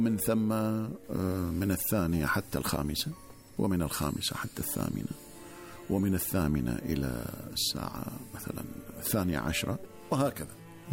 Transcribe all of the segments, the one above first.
من ثم من 2 حتى 5، ومن 5 حتى 8، ومن 8 إلى الساعة مثلا 12، وهكذا.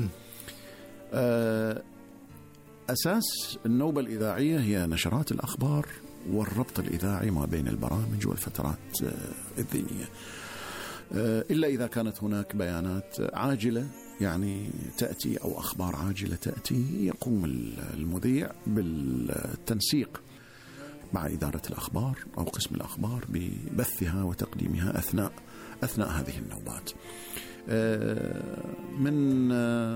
أساس النوبة الإذاعية هي نشرات الأخبار والربط الإذاعي ما بين البرامج والفترات الدينية، إلا إذا كانت هناك بيانات عاجلة يعني تأتي أو أخبار عاجلة تأتي، يقوم المذيع بالتنسيق مع إدارة الأخبار أو قسم الأخبار ببثها وتقديمها أثناء هذه النوبات. من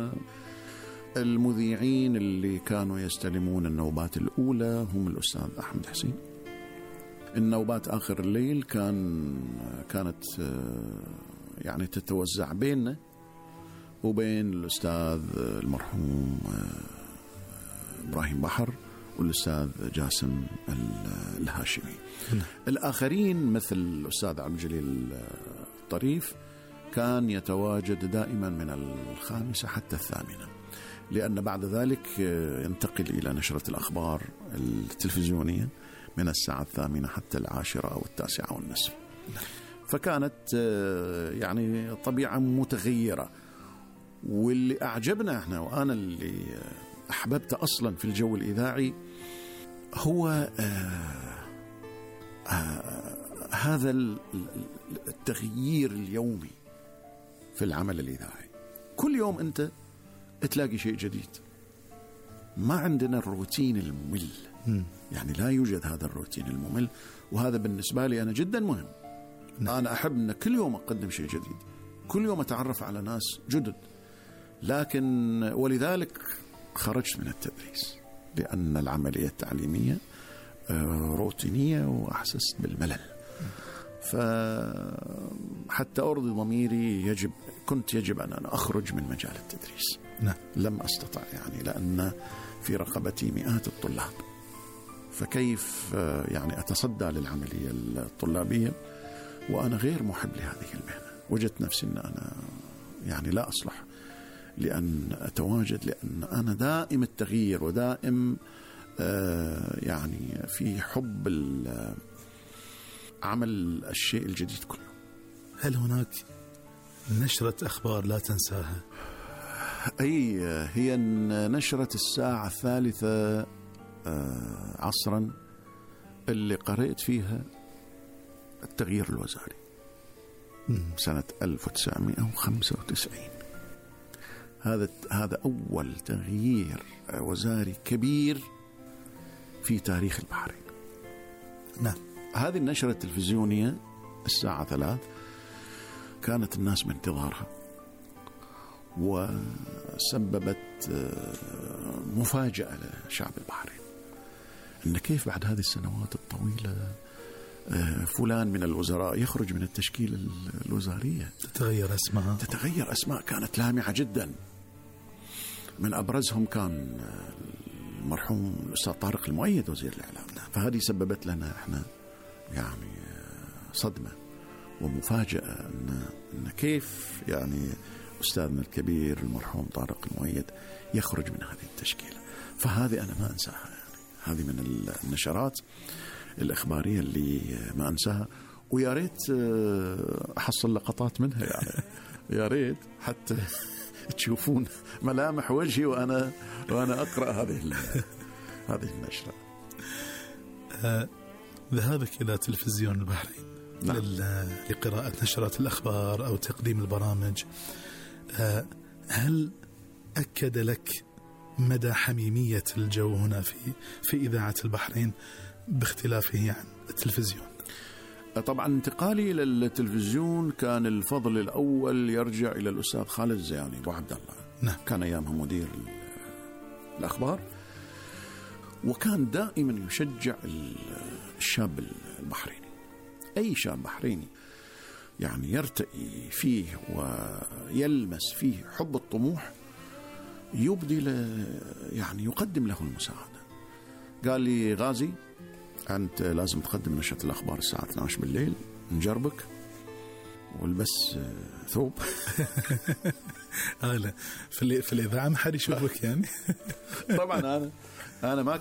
المذيعين اللي كانوا يستلمون النوبات الأولى هم الأستاذ أحمد حسين. النوبات آخر الليل كانت يعني تتوزع بيننا وبين الأستاذ المرحوم إبراهيم بحر والأستاذ جاسم الهاشمي. الآخرين مثل الأستاذ عبد الجليل الطريف كان يتواجد دائما من 5 حتى 8، لأن بعد ذلك ينتقل إلى نشرة الأخبار التلفزيونية من الساعة 8 حتى 10 أو 9:30. فكانت يعني طبيعة متغيرة. واللي أعجبنا احنا وأنا اللي أحببت أصلا في الجو الإذاعي هو هذا التغيير اليومي في العمل الإذاعي. كل يوم أنت تلاقي شيء جديد، ما عندنا الروتين الممل. يعني لا يوجد هذا الروتين الممل، وهذا بالنسبة لي أنا جدا مهم. أنا أحب أن كل يوم أقدم شيء جديد، كل يوم أتعرف على ناس جدد. لكن ولذلك خرجت من التدريس، لأن العملية التعليمية روتينية وأحسست بالملل. فحتى أرضي ضميري يجب أن أنا أخرج من مجال التدريس. لم أستطع يعني، لأن في رقبتي مئات الطلاب، فكيف يعني أتصدى للعملية الطلابية وأنا غير محب لهذه المهنة؟ وجدت نفسي أن أنا يعني لا أصلح لأن أتواجد، لأن أنا دائم التغيير ودائم يعني في حب عمل الشيء الجديد كله. هل هناك نشرة أخبار لا تنساها؟ هي نشرة الساعة 3 عصرا اللي قرأت فيها التغيير الوزاري سنة 1995. هذا أول تغيير وزاري كبير في تاريخ البحرين. هذه النشرة التلفزيونية الساعة 3 كانت الناس بانتظارها، وسببت مفاجأة لشعب البحرين، إن كيف بعد هذه السنوات الطويلة فلان من الوزراء يخرج من التشكيلة الوزارية. تتغير أسماء كانت لامعة جدا. من أبرزهم كان المرحوم الأستاذ طارق المؤيد وزير الإعلام. فهذه سببت لنا إحنا يعني صدمة ومفاجأة إن كيف يعني أستاذنا الكبير المرحوم طارق المؤيد يخرج من هذه التشكيلة. فهذه أنا ما أنساها، يعني هذه من النشرات الإخبارية اللي ما أنساها، ويا ريت أحصل لقطات منها يعني يا ريت حتى تشوفون ملامح وجهي وأنا أقرأ هذه النشرة. ذهابك إلى تلفزيون البحرين لقراءة نشرات الأخبار أو تقديم البرامج، هل أكد لك مدى حميمية الجو هنا في إذاعة البحرين باختلافه عن التلفزيون؟ طبعا انتقالي إلى التلفزيون كان الفضل الأول يرجع إلى الأستاذ خالد الزياني أبو عبد الله. كان أيامها مدير الأخبار، وكان دائما يشجع الشاب البحريني. أي شاب بحريني يعني يرتقي فيه ويلمس فيه حب الطموح يبدي يعني يقدم له المساعدة. قال لي غازي أنت لازم تقدم نشرة الأخبار الساعة 12 بالليل، نجربك والبس ثوب. في الإذاعة ما حد يشوفك يعني. طبعا أنا ما